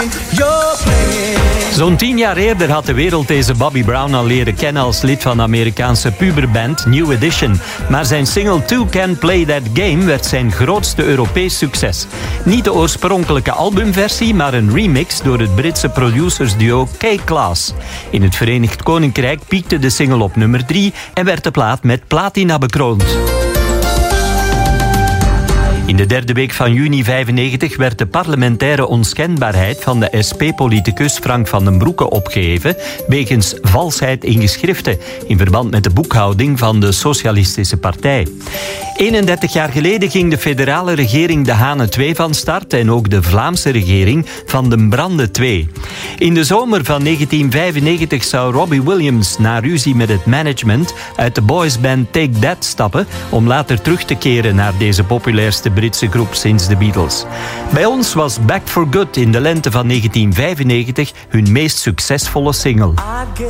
Zo'n 10 jaar eerder had de wereld deze Bobby Brown al leren kennen als lid van de Amerikaanse puberband New Edition. Maar zijn single Two Can Play That Game werd zijn grootste Europees succes. Niet de oorspronkelijke albumversie, maar een remix door het Britse producersduo K-Klass. In het Verenigd Koninkrijk piekte de single op nummer 3 en werd de plaat met platina bekroond. In de derde week van juni 1995 werd de parlementaire onschendbaarheid van de SP-politicus Frank van den Broeke opgeheven wegens valsheid in geschriften in verband met de boekhouding van de Socialistische Partij. 31 jaar geleden ging de federale regering De Hane 2 van start en ook de Vlaamse regering van Den Brande 2. In de zomer van 1995 zou Robbie Williams na ruzie met het management uit de boysband Take That stappen om later terug te keren naar deze populairste Britse groep sinds de Beatles. Bij ons was Back for Good in de lente van 1995 hun meest succesvolle single.